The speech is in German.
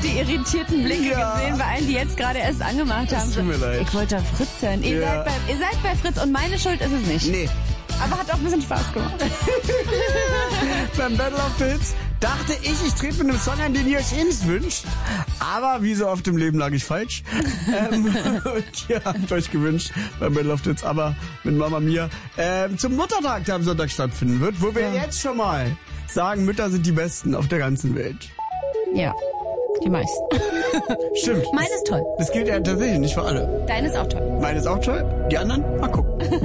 die irritierten Blicke gesehen bei allen, die jetzt gerade erst angemacht haben. Tut mir leid. Ich wollte auf Fritz hören. Ihr seid bei Fritz und meine Schuld ist es nicht. Nee. Aber hat auch ein bisschen Spaß gemacht. Beim Battle of the Hits dachte ich trete mit einem Song an, den ihr euch nicht wünscht. Aber wie so oft im Leben lag ich falsch. Und ihr habt euch gewünscht beim Battle of the Hits, aber mit Mama Mia zum Muttertag, der am Sonntag stattfinden wird, wo wir jetzt schon mal sagen, Mütter sind die Besten auf der ganzen Welt. Ja, die meisten. Stimmt. Meine ist toll. Das gilt ja tatsächlich nicht für alle. Deine ist auch toll. Meine ist auch toll, die anderen? Mal gucken.